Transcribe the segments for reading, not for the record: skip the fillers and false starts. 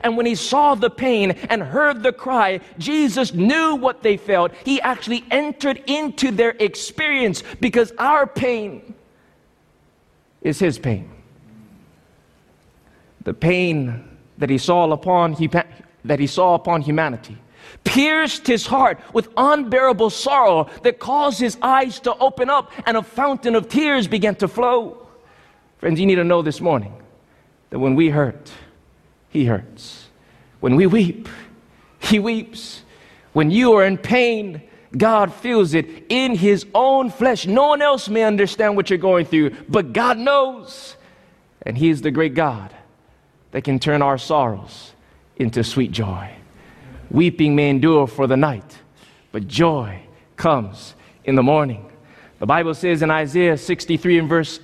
And when he saw the pain and heard the cry, Jesus knew what they felt. He actually entered into their experience, because our pain is his pain. The pain that he saw upon humanity pierced his heart with unbearable sorrow that caused his eyes to open up and a fountain of tears began to flow. Friends, you need to know this morning that when we hurt, he hurts. When we weep, he weeps. When you are in pain, God feels it in his own flesh. No one else may understand what you're going through, but God knows. And he is the great God that can turn our sorrows into sweet joy. Weeping may endure for the night, but joy comes in the morning. The Bible says in Isaiah 63 and verse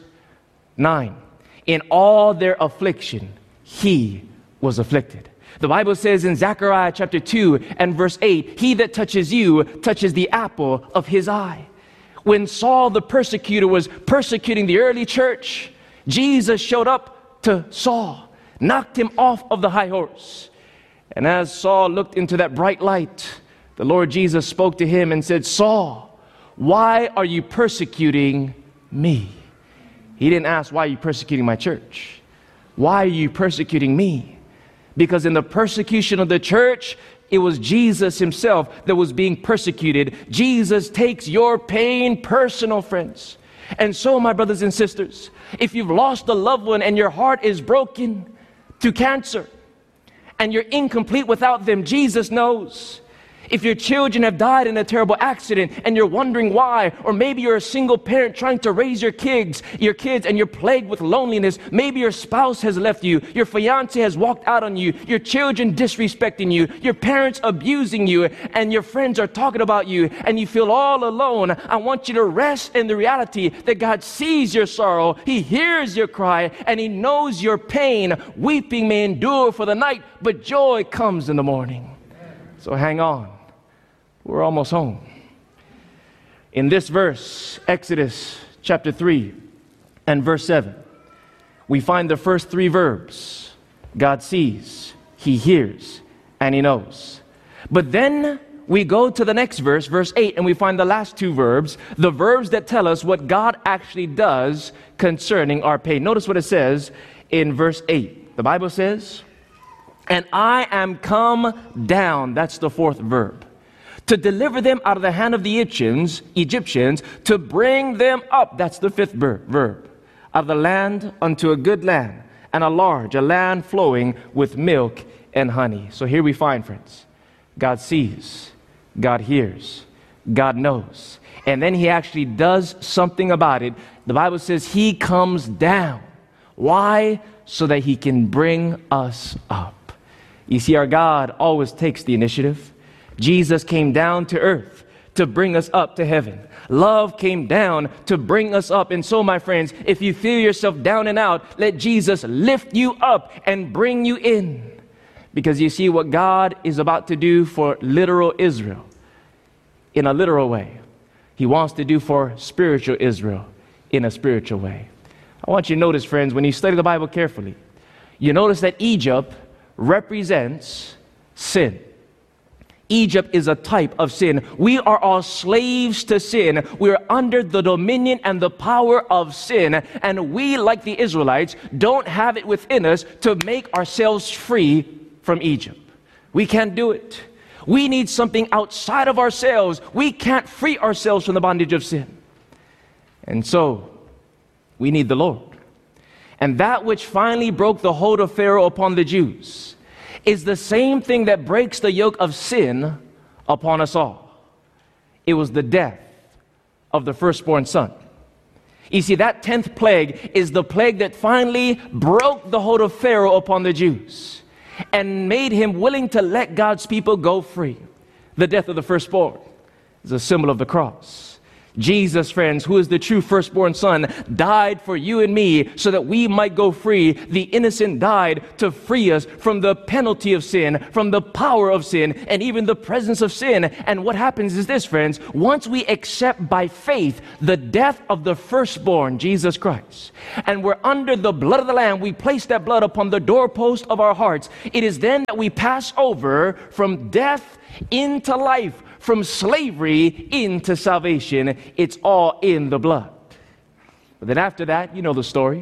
9, in all their affliction, he was afflicted. The Bible says in Zechariah chapter 2 and verse 8, he that touches you touches the apple of his eye. When Saul the persecutor was persecuting the early church, Jesus showed up to Saul, knocked him off of the high horse. And as Saul looked into that bright light, the Lord Jesus spoke to him and said, Saul, why are you persecuting me? He didn't ask, why are you persecuting my church? Why are you persecuting me? Because in the persecution of the church, it was Jesus himself that was being persecuted. Jesus takes your pain personal, friends. And so, my brothers and sisters, if you've lost a loved one and your heart is broken to cancer, and you're incomplete without them, Jesus knows. If your children have died in a terrible accident and you're wondering why, or maybe you're a single parent trying to raise your kids and you're plagued with loneliness, maybe your spouse has left you, your fiance has walked out on you, your children disrespecting you, your parents abusing you, and your friends are talking about you, and you feel all alone, I want you to rest in the reality that God sees your sorrow, he hears your cry, and he knows your pain. Weeping may endure for the night, but joy comes in the morning. So hang on. We're almost home. In this verse, Exodus chapter 3 and verse 7, we find the first three verbs. God sees, he hears, and he knows. But then we go to the next verse, verse 8, and we find the last two verbs, the verbs that tell us what God actually does concerning our pain. Notice what it says in verse 8. The Bible says, and I am come down, that's the fourth verb, to deliver them out of the hand of the Egyptians, to bring them up, that's the fifth verb, out of the land unto a good land, and a land flowing with milk and honey. So here we find, friends, God sees, God hears, God knows, and then he actually does something about it. The Bible says he comes down. Why? So that he can bring us up. You see, our God always takes the initiative. Jesus came down to earth to bring us up to heaven. Love came down to bring us up. And so, my friends, if you feel yourself down and out, let Jesus lift you up and bring you in. Because you see what God is about to do for literal Israel in a literal way, he wants to do for spiritual Israel in a spiritual way. I want you to notice, friends, when you study the Bible carefully, you notice that Egypt represents sin. Egypt is a type of sin. We are all slaves to sin. We are under the dominion and the power of sin. And we, like the Israelites, don't have it within us to make ourselves free from Egypt. We can't do it. We need something outside of ourselves. We can't free ourselves from the bondage of sin. And so, we need the Lord. And that which finally broke the hold of Pharaoh upon the Jews is the same thing that breaks the yoke of sin upon us all. It was the death of the firstborn son. You see, that 10th plague is the plague that finally broke the hold of Pharaoh upon the Jews and made him willing to let God's people go free. The death of the firstborn is a symbol of the cross. Jesus, friends, who is the true firstborn son, died for you and me so that we might go free. The innocent died to free us from the penalty of sin, from the power of sin, and even the presence of sin. And what happens is this, friends, once we accept by faith the death of the firstborn, Jesus Christ, and we're under the blood of the Lamb, we place that blood upon the doorpost of our hearts. It is then that we pass over from death into life, from slavery into salvation. It's all in the blood. But then after that, you know the story.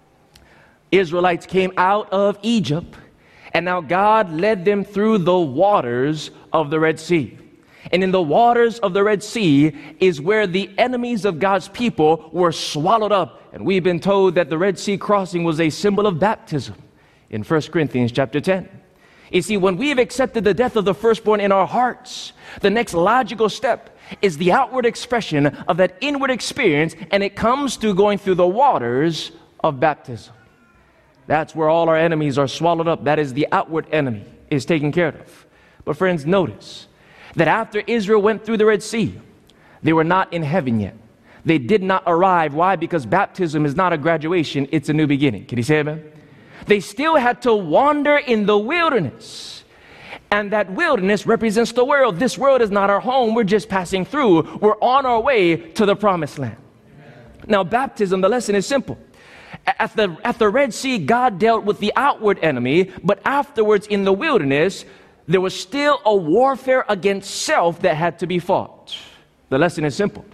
Israelites came out of Egypt, and now God led them through the waters of the Red Sea. And in the waters of the Red Sea is where the enemies of God's people were swallowed up. And we've been told that the Red Sea crossing was a symbol of baptism in 1 Corinthians chapter 10. You see, when we've accepted the death of the firstborn in our hearts, the next logical step is the outward expression of that inward experience, and it comes through going through the waters of baptism. That's where all our enemies are swallowed up. That is the outward enemy is taken care of. But friends, notice that after Israel went through the Red Sea, they were not in heaven yet. They did not arrive. Why? Because baptism is not a graduation, it's a new beginning. Can you say amen? They still had to wander in the wilderness. And that wilderness represents the world. This world is not our home. We're just passing through. We're on our way to the promised land. Amen. Now, baptism, the lesson is simple. At the Red Sea, God dealt with the outward enemy, but afterwards in the wilderness, there was still a warfare against self that had to be fought. The lesson is simple.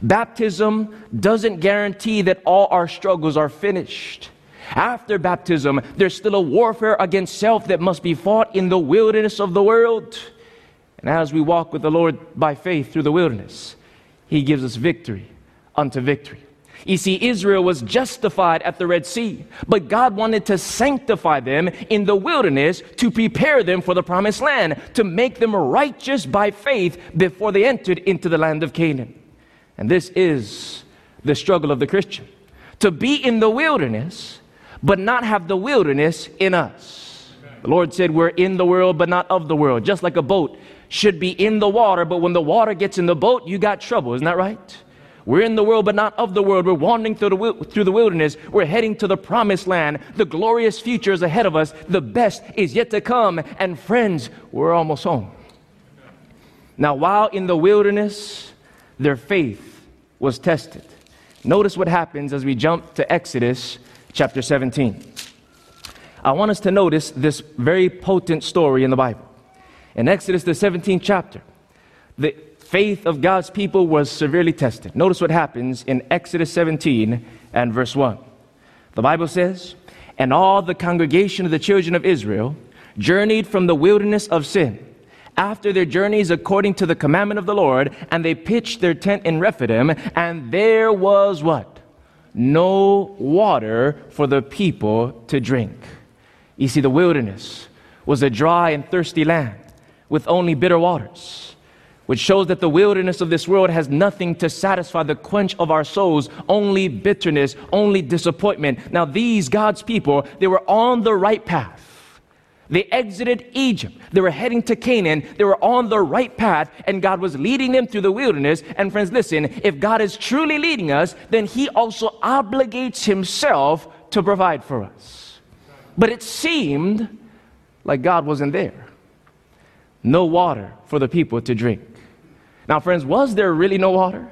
Baptism doesn't guarantee that all our struggles are finished. After baptism, there's still a warfare against self that must be fought in the wilderness of the world. And as we walk with the Lord by faith through the wilderness, He gives us victory unto victory. You see, Israel was justified at the Red Sea, but God wanted to sanctify them in the wilderness to prepare them for the promised land, to make them righteous by faith before they entered into the land of Canaan. And this is the struggle of the Christian, to be in the wilderness but not have the wilderness in us. The Lord said we're in the world but not of the world. Just like a boat should be in the water, but when the water gets in the boat, you got trouble. Isn't that right? We're in the world but not of the world. We're wandering through the wilderness. We're heading to the promised land. The glorious future is ahead of us. The best is yet to come. And friends, we're almost home. Now, while in the wilderness, their faith was tested. Notice what happens as we jump to Exodus chapter 17. I want us to notice this very potent story in the Bible. In Exodus, the 17th chapter, the faith of God's people was severely tested. Notice what happens in Exodus 17 and verse 1. The Bible says, "And all the congregation of the children of Israel journeyed from the wilderness of Sin after their journeys according to the commandment of the Lord, and they pitched their tent in Rephidim, and there was" what? "No water for the people to drink." You see, the wilderness was a dry and thirsty land with only bitter waters, which shows that the wilderness of this world has nothing to satisfy the quench of our souls, only bitterness, only disappointment. Now these God's people, they were on the right path. They exited Egypt. They were heading to Canaan. They were on the right path, and God was leading them through the wilderness. And friends, listen, if God is truly leading us, then He also obligates Himself to provide for us. But it seemed like God wasn't there. No water for the people to drink. Now, friends, was there really no water?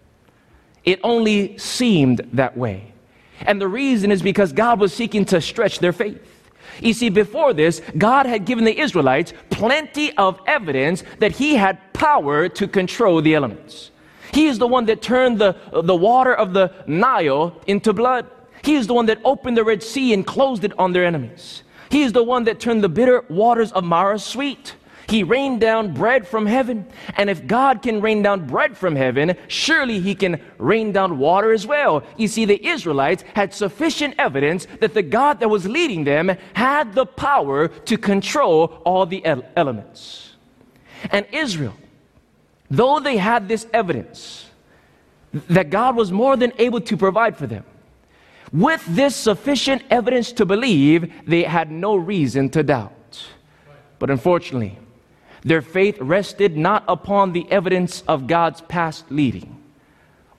It only seemed that way. And the reason is because God was seeking to stretch their faith. You see, before this, God had given the Israelites plenty of evidence that He had power to control the elements. He is the one that turned the water of the Nile into blood. He is the one that opened the Red Sea and closed it on their enemies. He is the one that turned the bitter waters of Marah sweet. He rained down bread from heaven. And if God can rain down bread from heaven, surely He can rain down water as well. You see, the Israelites had sufficient evidence that the God that was leading them had the power to control all the elements. And Israel, though they had this evidence that God was more than able to provide for them, with this sufficient evidence to believe, they had no reason to doubt. But unfortunately, their faith rested not upon the evidence of God's past leading,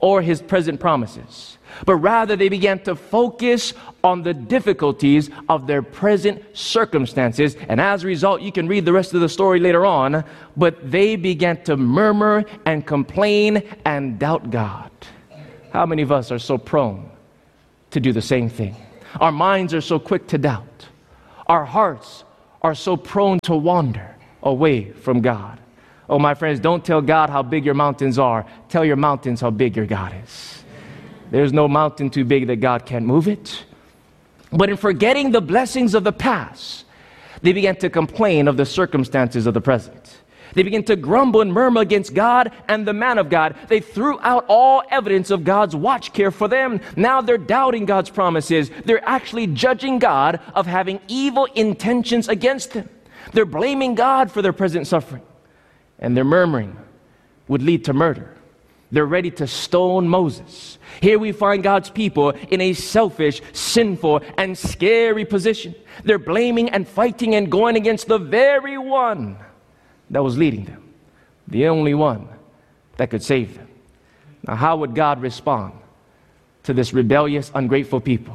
or his present promises, but rather they began to focus on the difficulties of their present circumstances. And as a result, you can read the rest of the story later on, but they began to murmur and complain and doubt God. How many of us are so prone to do the same thing? Our minds are so quick to doubt. Our hearts are so prone to wander away from God. Oh, my friends, don't tell God how big your mountains are. Tell your mountains how big your God is. There's no mountain too big that God can't move it. But in forgetting the blessings of the past, they began to complain of the circumstances of the present. They began to grumble and murmur against God and the man of God. They threw out all evidence of God's watch care for them. Now they're doubting God's promises. They're actually judging God of having evil intentions against them. They're blaming God for their present suffering. And their murmuring would lead to murder. They're ready to stone Moses. Here we find God's people in a selfish, sinful, and scary position. They're blaming and fighting and going against the very one that was leading them, the only one that could save them. Now, how would God respond to this rebellious, ungrateful people?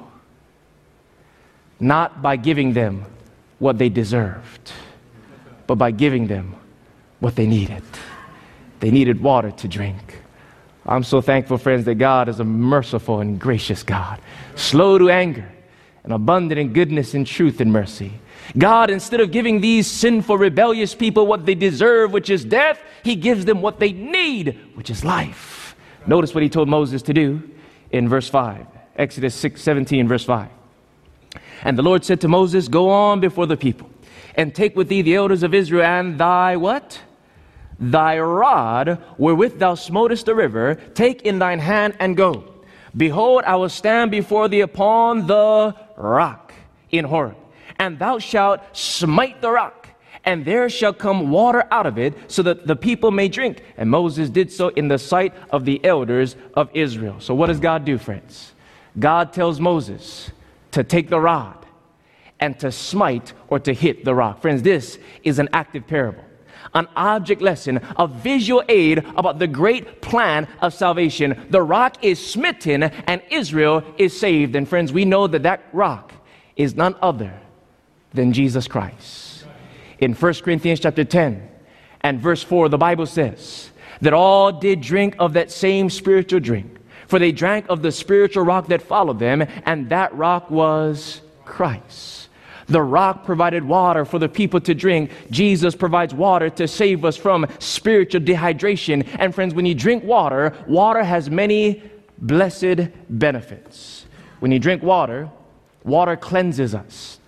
Not by giving them what they deserved, but by giving them what they needed. They needed water to drink. I'm so thankful, friends, that God is a merciful and gracious God, slow to anger and abundant in goodness and truth and mercy. God, instead of giving these sinful, rebellious people what they deserve, which is death, he gives them what they need, which is life. Notice what he told Moses to do in verse 5. Exodus 6:17, verse 5. And the Lord said to Moses, go on before the people, and take with thee the elders of Israel, and thy what? Thy rod wherewith thou smotest the river, take in thine hand and go. Behold, I will stand before thee upon the rock in Horeb, and thou shalt smite the rock, and there shall come water out of it, so that the people may drink. And Moses did so in the sight of the elders of Israel. So what does God do, friends? God tells Moses to take the rod and to smite or to hit the rock. Friends, this is an active parable, an object lesson, a visual aid about the great plan of salvation. The rock is smitten and Israel is saved. And friends, we know that that rock is none other than Jesus Christ. In 1 Corinthians chapter 10 and verse 4, the Bible says that all did drink of that same spiritual drink, for they drank of the spiritual rock that followed them, and that rock was Christ. The rock provided water for the people to drink. Jesus provides water to save us from spiritual dehydration. And friends, when you drink water, water has many blessed benefits. When you drink water, water cleanses us,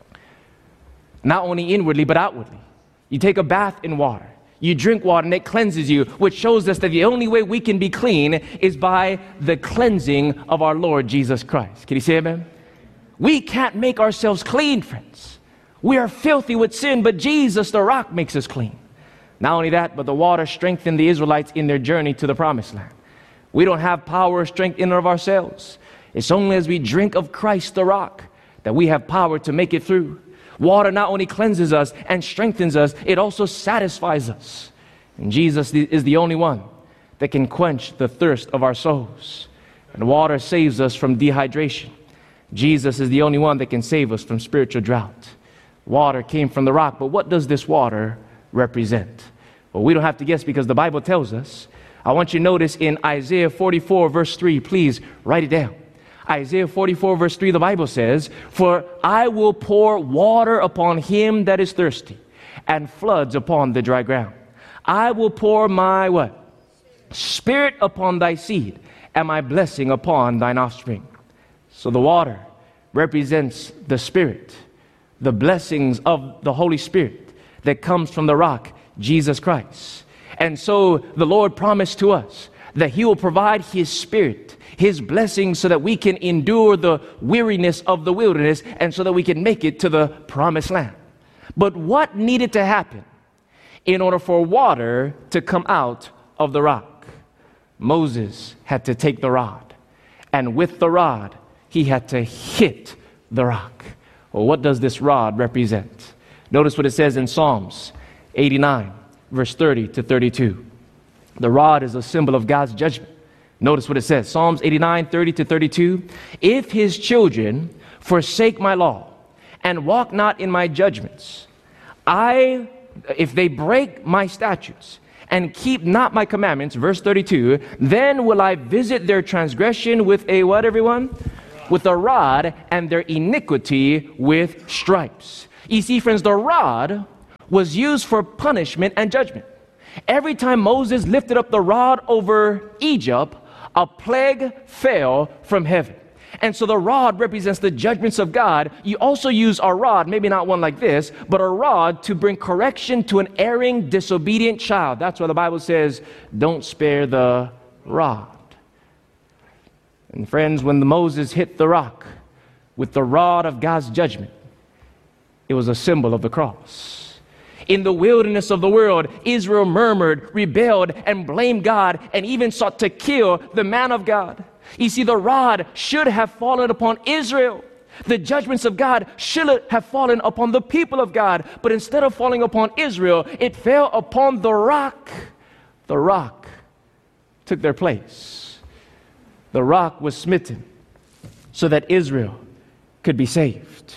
not only inwardly but outwardly. You take a bath in water, you drink water, and it cleanses you, which shows us that the only way we can be clean is by the cleansing of our Lord Jesus Christ. Can you say amen? We can't make ourselves clean, friends. We are filthy with sin, but Jesus, the rock, makes us clean. Not only that, but the water strengthened the Israelites in their journey to the promised land. We don't have power or strength in and of ourselves. It's only as we drink of Christ, the rock, that we have power to make it through. Water not only cleanses us and strengthens us, it also satisfies us. And Jesus is the only one that can quench the thirst of our souls. And water saves us from dehydration. Jesus is the only one that can save us from spiritual drought. Water came from the rock, but what does this water represent? Well, we don't have to guess because the Bible tells us. I want you to notice in Isaiah 44 verse 3, please write it down. Isaiah 44 verse 3, the Bible says, for I will pour water upon him that is thirsty, and floods upon the dry ground. I will pour my what? Spirit upon thy seed, and my blessing upon thine offspring. So the water represents the Spirit, the blessings of the Holy Spirit that comes from the rock, Jesus Christ. And so the Lord promised to us that he will provide his Spirit, his blessings, so that we can endure the weariness of the wilderness and so that we can make it to the promised land. But what needed to happen in order for water to come out of the rock? Moses had to take the rod, and with the rod, he had to hit the rock. Well, what does this rod represent? Notice what it says in Psalms 89, verse 30 to 32. The rod is a symbol of God's judgment. Notice what it says, Psalms 89, 30 to 32. If his children forsake my law and walk not in my judgments, if they break my statutes and keep not my commandments, verse 32, then will I visit their transgression with a what, everyone? With a rod, and their iniquity with stripes. You see, friends, the rod was used for punishment and judgment. Every time Moses lifted up the rod over Egypt, a plague fell from heaven. And so the rod represents the judgments of God. You also use a rod, maybe not one like this, but a rod to bring correction to an erring, disobedient child. That's why the Bible says, don't spare the rod. And friends, when Moses hit the rock with the rod of God's judgment, it was a symbol of the cross. In the wilderness of the world, Israel murmured, rebelled, and blamed God, and even sought to kill the man of God. You see, the rod should have fallen upon Israel. The judgments of God should have fallen upon the people of God. But instead of falling upon Israel, it fell upon the rock. The rock took their place. The rock was smitten so that Israel could be saved.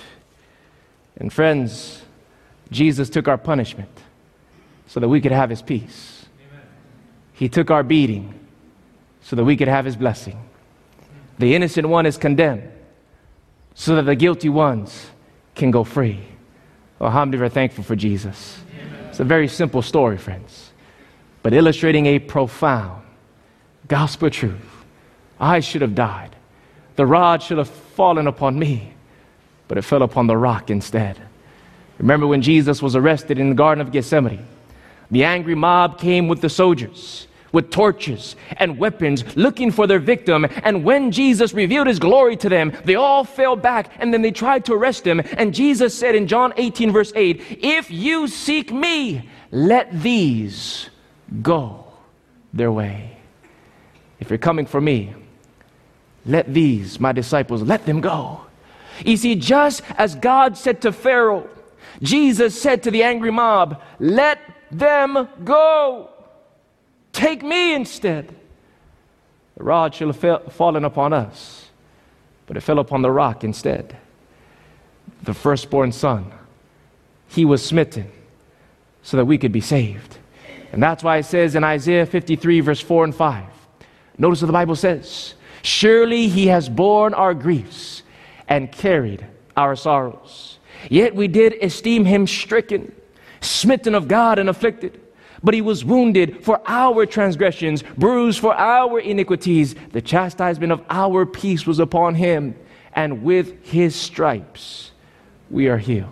And friends, Jesus took our punishment so that we could have his peace. Amen. He took our beating so that we could have his blessing. The innocent one is condemned so that the guilty ones can go free. Oh, how many are thankful for Jesus? Amen. It's a very simple story, friends, but illustrating a profound gospel truth. I should have died. The rod should have fallen upon me, but it fell upon the rock instead. Remember when Jesus was arrested in the Garden of Gethsemane? The angry mob came with the soldiers, with torches and weapons, looking for their victim. And when Jesus revealed his glory to them, they all fell back, and then they tried to arrest him. And Jesus said in John 18, verse 8, if you seek me, let these go their way. If you're coming for me, let these, my disciples, let them go. You see, just as God said to Pharaoh, Jesus said to the angry mob, let them go. Take me instead. The rod should have fallen upon us, but it fell upon the rock instead. The firstborn son, he was smitten so that we could be saved. And that's why it says in Isaiah 53, verse 4 and 5, notice what the Bible says, surely he has borne our griefs and carried our sorrows. Yet we did esteem him stricken, smitten of God and afflicted. But he was wounded for our transgressions, bruised for our iniquities. The chastisement of our peace was upon him, and with his stripes we are healed.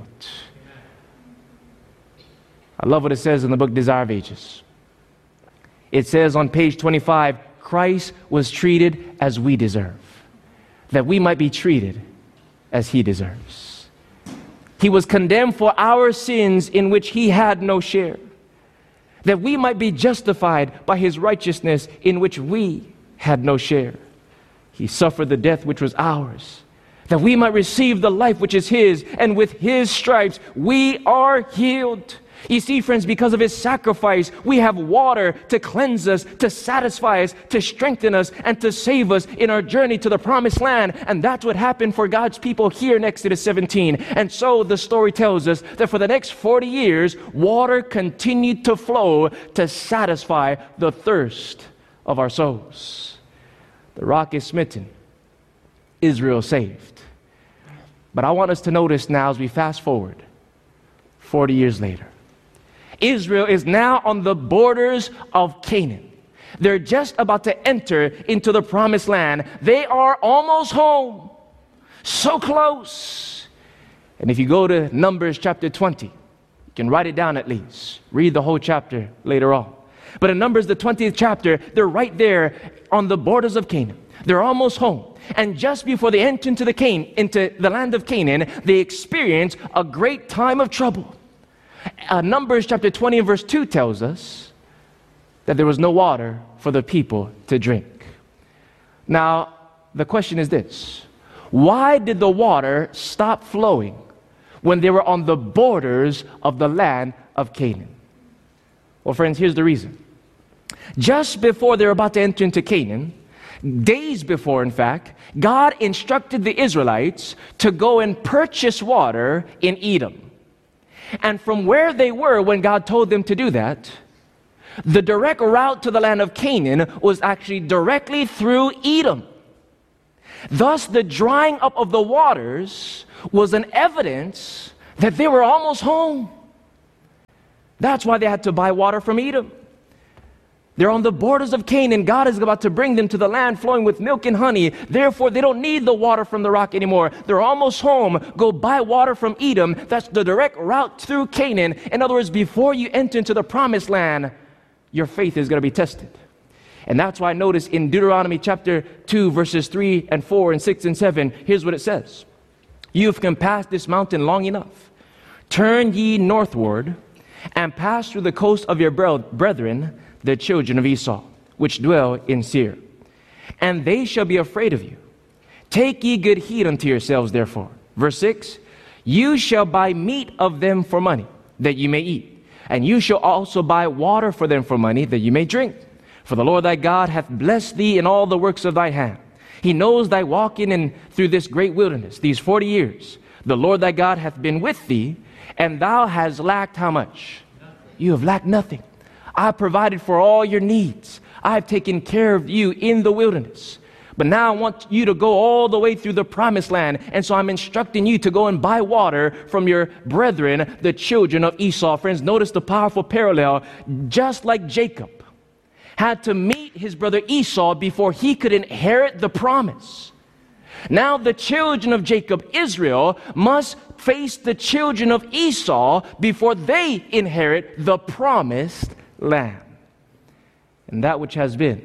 I love what it says in the book Desire of Ages. It says on page 25, Christ was treated as we deserve, that we might be treated as he deserves. He was condemned for our sins in which he had no share, that we might be justified by his righteousness in which we had no share. He suffered the death which was ours, that we might receive the life which is his, and with his stripes we are healed. You see, friends, because of his sacrifice, we have water to cleanse us, to satisfy us, to strengthen us, and to save us in our journey to the promised land. And that's what happened for God's people here in Exodus 17. And so the story tells us that for the next 40 years, water continued to flow to satisfy the thirst of our souls. The rock is smitten, Israel saved. But I want us to notice now as we fast forward 40 years later, Israel is now on the borders of Canaan. They're just about to enter into the promised land. They are almost home. So close. And if you go to Numbers chapter 20, you can write it down at least. Read the whole chapter later on. But in Numbers, the 20th chapter, they're right there on the borders of Canaan. They're almost home. And just before they enter into the land of Canaan, they experience a great time of trouble. Numbers chapter 20 and verse 2 tells us that there was no water for the people to drink. Now, the question is this: why did the water stop flowing when they were on the borders of the land of Canaan? Well, friends, here's the reason. Just before they're about to enter into Canaan, Days before, in fact, God instructed the Israelites to go and purchase water in Edom. And from where they were when God told them to do that, the direct route to the land of Canaan was actually directly through Edom. Thus, the drying up of the waters was an evidence that they were almost home. That's why they had to buy water from Edom. They're on the borders of Canaan. God is about to bring them to the land flowing with milk and honey. Therefore, they don't need the water from the rock anymore. They're almost home. Go buy water from Edom. That's the direct route through Canaan. In other words, before you enter into the promised land, your faith is going to be tested. And that's why I notice in Deuteronomy chapter 2, verses 3 and 4 and 6 and 7, here's what it says. You have compassed this mountain long enough. Turn ye northward and pass through the coast of your brethren, the children of Esau, which dwell in Seir. And they shall be afraid of you. Take ye good heed unto yourselves, therefore. Verse 6, you shall buy meat of them for money, that you may eat. And you shall also buy water for them for money, that you may drink. For the Lord thy God hath blessed thee in all the works of thy hand. He knows thy walking in through this great wilderness, these 40 years. The Lord thy God hath been with thee, and thou hast lacked how much? Nothing. You have lacked nothing. I have provided for all your needs. I have taken care of you in the wilderness. But now I want you to go all the way through the promised land. And so I'm instructing you to go and buy water from your brethren, the children of Esau. Friends, notice the powerful parallel. Just like Jacob had to meet his brother Esau before he could inherit the promise. Now the children of Jacob, Israel, must face the children of Esau before they inherit the promised land. And that which has been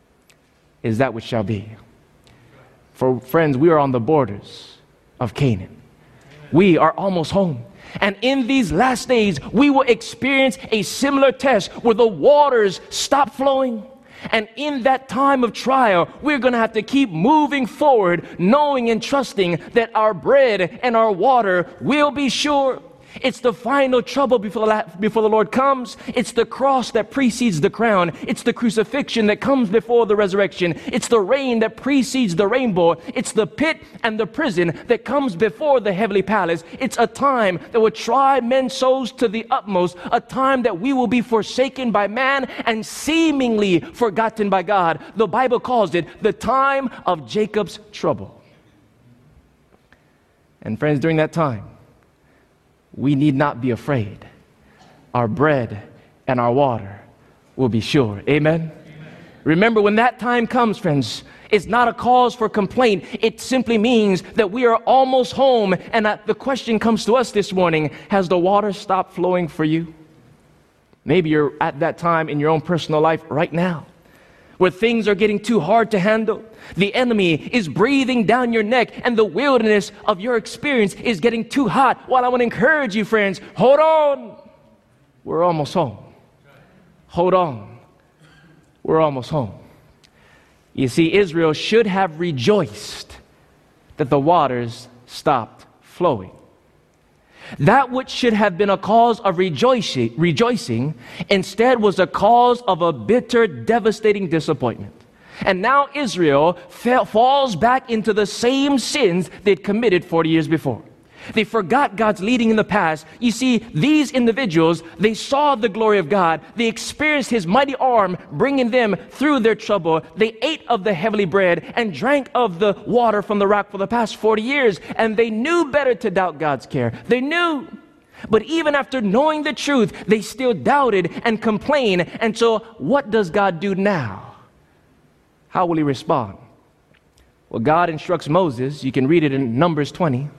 is that which shall be. For friends, we are on the borders of Canaan. We are almost home. And in these last days, we will experience a similar test where the waters stop flowing. And in that time of trial, we're going to have to keep moving forward, knowing and trusting that our bread and our water will be sure. It's the final trouble before the Lord comes. It's the cross that precedes the crown. It's the crucifixion that comes before the resurrection. It's the rain that precedes the rainbow. It's the pit and the prison that comes before the heavenly palace. It's a time that will try men's souls to the utmost, a time that we will be forsaken by man and seemingly forgotten by God. The Bible calls it the time of Jacob's trouble. And friends, during that time, we need not be afraid. Our bread and our water will be sure. Amen? Remember, when that time comes, friends, it's not a cause for complaint. It simply means that we are almost home. And the question comes to us this morning, has the water stopped flowing for you? Maybe you're at that time in your own personal life right now, where things are getting too hard to handle. The enemy is breathing down your neck, and the wilderness of your experience is getting too hot. Well, I want to encourage you, friends, hold on. We're almost home. Hold on. We're almost home. You see, Israel should have rejoiced that the waters stopped flowing. That which should have been a cause of rejoicing instead was a cause of a bitter, devastating disappointment. And now Israel falls back into the same sins they'd committed 40 years before. They forgot God's leading in the past. You see, these individuals, they saw the glory of God. They experienced His mighty arm bringing them through their trouble. They ate of the heavenly bread and drank of the water from the rock for the past 40 years. And they knew better to doubt God's care. They knew. But even after knowing the truth, they still doubted and complained. And so what does God do now? How will He respond? Well, God instructs Moses, you can read it in Numbers 20,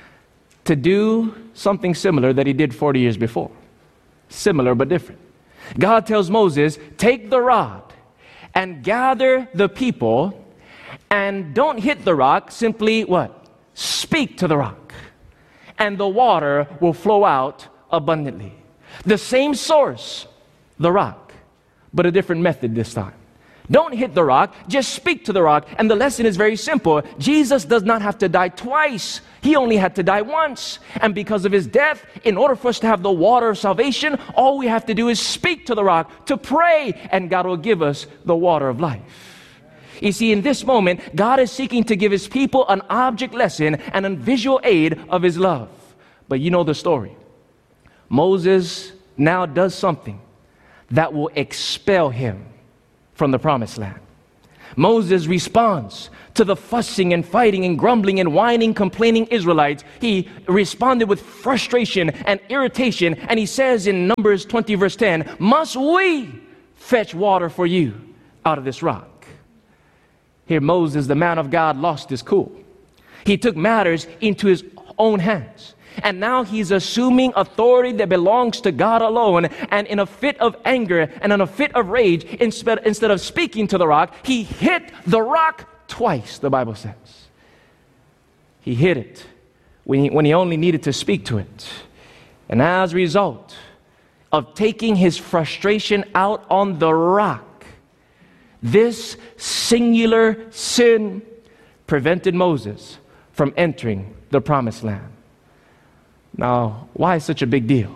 to do something similar that He did 40 years before. Similar but different. God tells Moses, take the rod and gather the people, and don't hit the rock, simply what? Speak to the rock, and the water will flow out abundantly. The same source, the rock, but a different method this time. Don't hit the rock, just speak to the rock. And the lesson is very simple. Jesus does not have to die twice. He only had to die once. And because of His death, in order for us to have the water of salvation, all we have to do is speak to the rock, to pray, and God will give us the water of life. You see, in this moment, God is seeking to give his people an object lesson and a visual aid of his love. But you know the story. Moses now does something that will expel him from the promised land. Moses responds to the fussing and fighting and grumbling and whining, complaining Israelites. He responded with frustration and irritation, and he says in Numbers 20 verse 10, "Must we fetch water for you out of this rock?" Here Moses, the man of God, lost his cool. He took matters into his own hands. And now he's assuming authority that belongs to God alone. And in a fit of anger and in a fit of rage, instead of speaking to the rock, he hit the rock twice, the Bible says. He hit it when he only needed to speak to it. And as a result of taking his frustration out on the rock, this singular sin prevented Moses from entering the promised land. Now, why is such a big deal?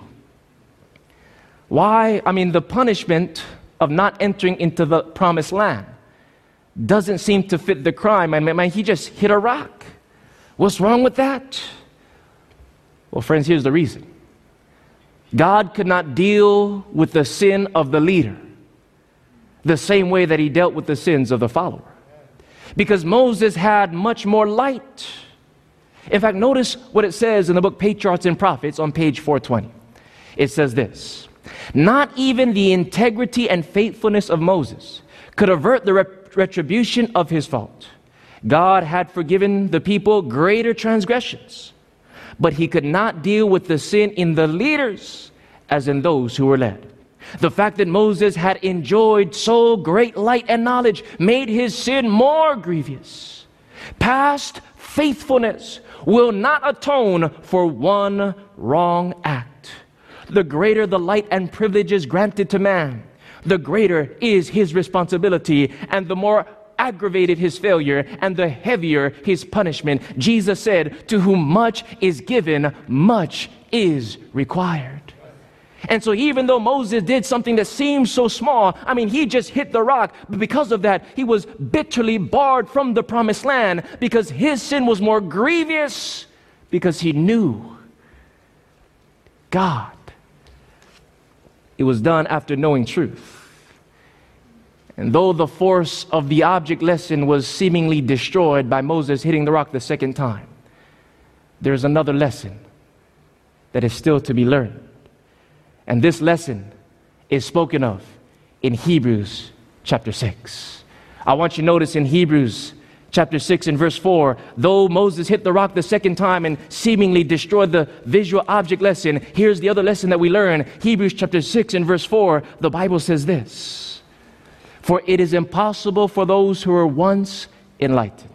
Why? I mean, the punishment of not entering into the promised land doesn't seem to fit the crime. I mean, he just hit a rock. What's wrong with that? Well, friends, here's the reason. God could not deal with the sin of the leader the same way that he dealt with the sins of the follower. Because Moses had much more light. In fact, notice what it says in the book Patriarchs and Prophets on page 420. It says this: "Not even the integrity and faithfulness of Moses could avert the retribution of his fault. God had forgiven the people greater transgressions, but he could not deal with the sin in the leaders as in those who were led. The fact that Moses had enjoyed so great light and knowledge made his sin more grievous. Past faithfulness will not atone for one wrong act. The greater the light and privileges granted to man, the greater is his responsibility, and the more aggravated his failure, and the heavier his punishment. Jesus said, 'To whom much is given, much is required.'" And so even though Moses did something that seemed so small, I mean, he just hit the rock, but because of that, he was bitterly barred from the promised land because his sin was more grievous because he knew God. It was done after knowing truth. And though the force of the object lesson was seemingly destroyed by Moses hitting the rock the second time, there's another lesson that is still to be learned. And this lesson is spoken of in Hebrews chapter 6. I want you to notice in Hebrews chapter 6 and verse 4, though Moses hit the rock the second time and seemingly destroyed the visual object lesson, here's the other lesson that we learn. Hebrews chapter 6 and verse 4, the Bible says this: "For it is impossible for those who were once enlightened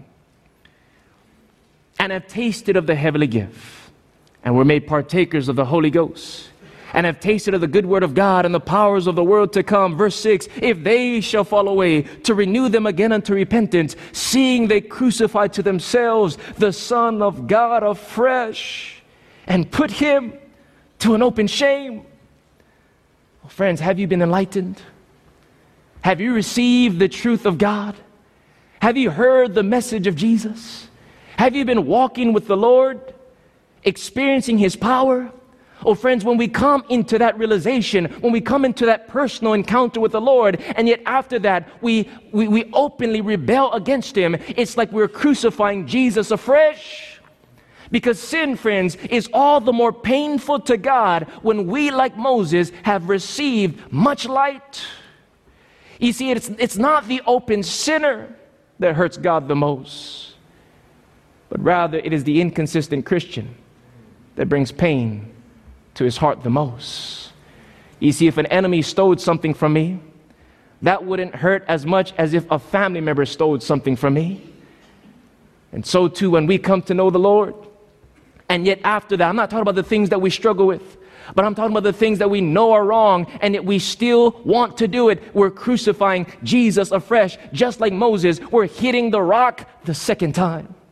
and have tasted of the heavenly gift and were made partakers of the Holy Ghost, and have tasted of the good word of God and the powers of the world to come." Verse 6, "If they shall fall away, to renew them again unto repentance, seeing they crucify to themselves the Son of God afresh, and put him to an open shame." Well, friends, have you been enlightened? Have you received the truth of God? Have you heard the message of Jesus? Have you been walking with the Lord, experiencing his power? Oh, friends, when we come into that realization, when we come into that personal encounter with the Lord, and yet after that we openly rebel against him, it's like we're crucifying Jesus afresh. Because sin, friends, is all the more painful to God when we, like Moses, have received much light. You see, it's not the open sinner that hurts God the most, but rather it is the inconsistent Christian that brings pain to his heart the most. You see, if an enemy stole something from me, that wouldn't hurt as much as if a family member stole something from me. And so too, when we come to know the Lord, and yet after that, I'm not talking about the things that we struggle with, but I'm talking about the things that we know are wrong, and yet we still want to do it. We're crucifying Jesus afresh, just like Moses. We're hitting the rock the second time.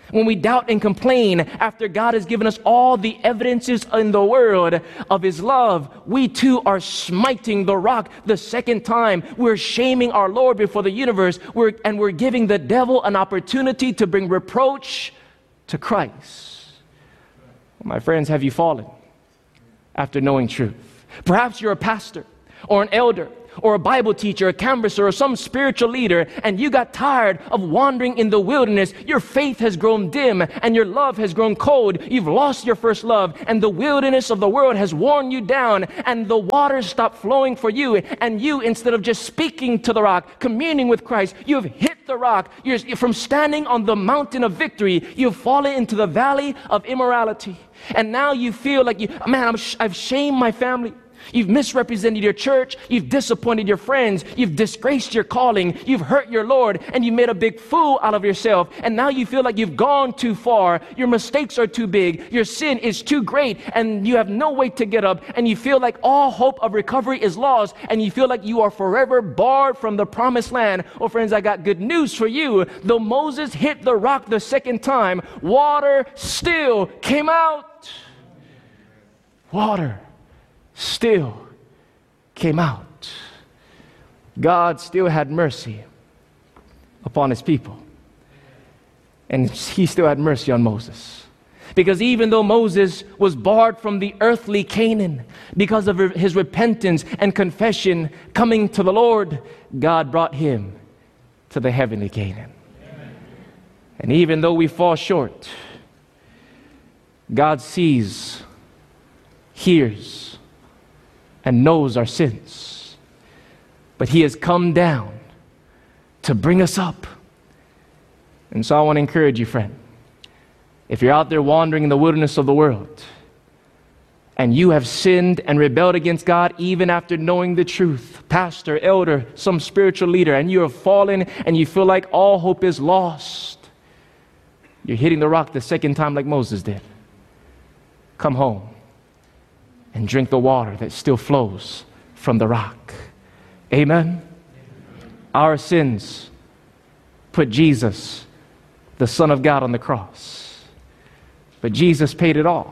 when we doubt and complain after God has given us all the evidences in the world of His love, we too are smiting the rock the second time. We're shaming our Lord before the universe, and we're giving the devil an opportunity to bring reproach to Christ. My friends, have you fallen after knowing truth? Perhaps you're a pastor or an elder or a Bible teacher, a canvasser, or some spiritual leader, and you got tired of wandering in the wilderness. Your faith has grown dim and your love has grown cold. You've lost your first love, and the wilderness of the world has worn you down, and the waters stopped flowing for you, and you, instead of just speaking to the rock, communing with Christ, you've hit the rock. You're from standing on the mountain of victory, you've fallen into the valley of immorality. And now you feel like, I've shamed my family. You've misrepresented your church. You've disappointed your friends. You've disgraced your calling. You've hurt your Lord, and you made a big fool out of yourself. And now you feel like you've gone too far. Your mistakes are too big. Your sin is too great, and you have no way to get up. And you feel like all hope of recovery is lost, and you feel like you are forever barred from the promised land. Oh, friends, I got good news for you. Though Moses hit the rock the second time, water still came out. Water still came out. God still had mercy upon His people. And He still had mercy on Moses. Because even though Moses was barred from the earthly Canaan because of his repentance and confession coming to the Lord, God brought him to the heavenly Canaan. Amen. And even though we fall short, God sees, hears, and knows our sins. But He has come down to bring us up. And so I want to encourage you, friend. If you're out there wandering in the wilderness of the world, and you have sinned and rebelled against God even after knowing the truth, pastor, elder, some spiritual leader, and you have fallen and you feel like all hope is lost, you're hitting the rock the second time like Moses did. Come home and drink the water that still flows from the rock. Amen? Our sins put Jesus, the Son of God, on the cross. But Jesus paid it all.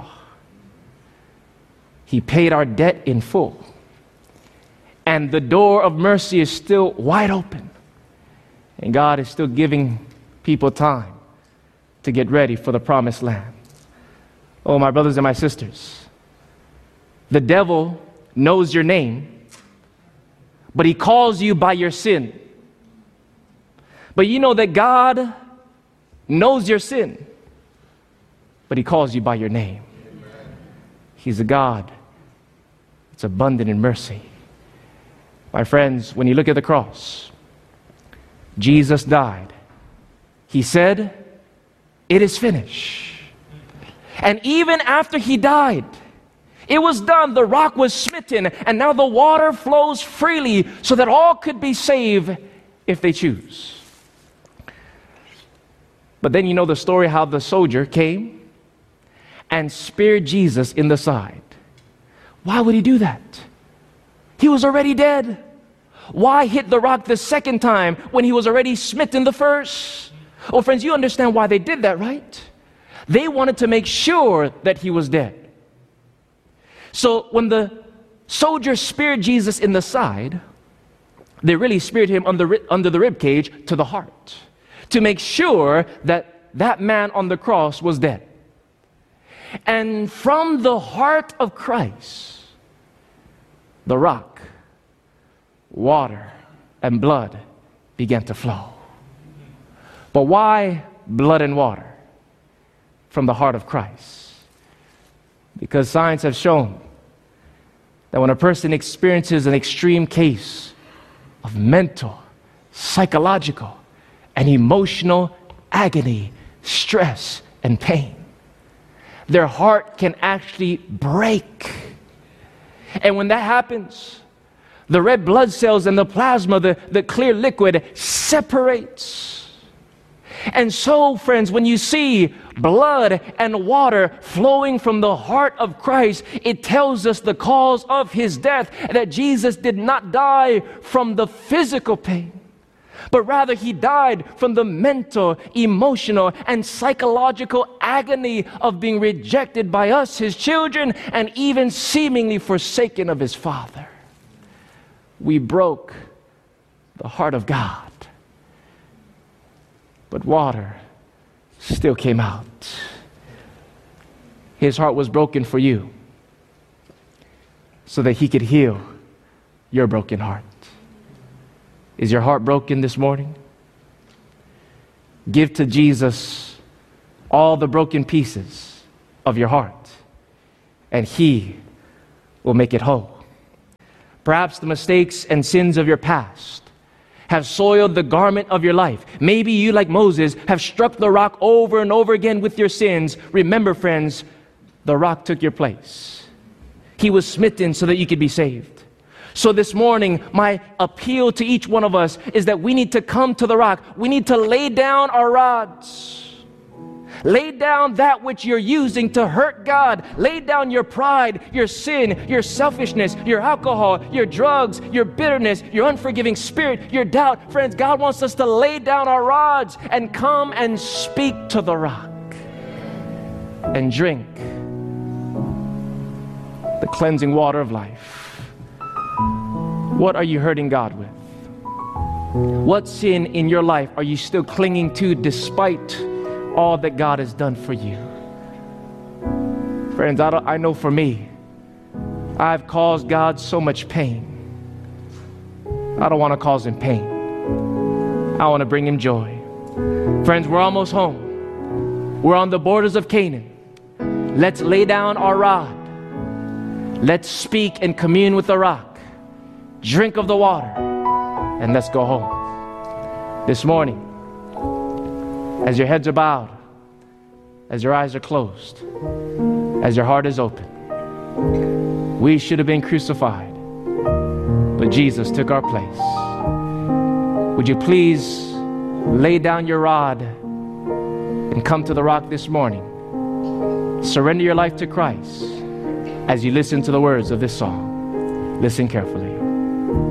He paid our debt in full. And the door of mercy is still wide open. And God is still giving people time to get ready for the promised land. Oh, my brothers and my sisters, the devil knows your name, but he calls you by your sin. But you know that God knows your sin, but He calls you by your name. He's a God that's abundant in mercy. My friends, when you look at the cross, Jesus died. He said, "It is finished." And even after He died, it was done. The rock was smitten, and now the water flows freely so that all could be saved if they choose. But then you know the story how the soldier came and speared Jesus in the side. Why would he do that? He was already dead. Why hit the rock the second time when he was already smitten the first? Oh, friends, you understand why they did that, right? They wanted to make sure that he was dead. So when the soldiers speared Jesus in the side, they really speared him under the rib cage to the heart, to make sure that that man on the cross was dead. And from the heart of Christ, the rock, water, and blood began to flow. But why blood and water from the heart of Christ? Because science has shown that when a person experiences an extreme case of mental, psychological, and emotional agony, stress, and pain, their heart can actually break. And when that happens, the red blood cells and the plasma, the clear liquid, separates. And so, friends, when you see blood and water flowing from the heart of Christ, it tells us the cause of His death, that Jesus did not die from the physical pain, but rather he died from the mental, emotional, and psychological agony of being rejected by us, his children, and even seemingly forsaken of his Father. We broke the heart of God, but water still came out. His heart was broken for you so that he could heal your broken heart. Is your heart broken this morning? Give to Jesus all the broken pieces of your heart, and he will make it whole. Perhaps the mistakes and sins of your past have soiled the garment of your life. Maybe you, like Moses, have struck the rock over and over again with your sins. Remember, friends, the rock took your place. He was smitten so that you could be saved. So this morning, my appeal to each one of us is that we need to come to the rock. We need to lay down our rods. Lay down that which you're using to hurt God. Lay down your pride, your sin, your selfishness, your alcohol, your drugs, your bitterness, your unforgiving spirit, your doubt. Friends, God wants us to lay down our rods and come and speak to the rock and drink the cleansing water of life. What are you hurting God with? What sin in your life are you still clinging to despite all that God has done for you? Friends, I know for me, I've caused God so much pain. I don't want to cause him pain. I want to bring him joy. Friends, we're almost home. We're on the borders of Canaan. Let's lay down our rod. Let's speak and commune with the rock. Drink of the water, and let's go home. This morning, as your heads are bowed, as your eyes are closed, as your heart is open, we should have been crucified, but Jesus took our place. Would you please lay down your rod and come to the rock this morning? Surrender your life to Christ as you listen to the words of this song. Listen carefully.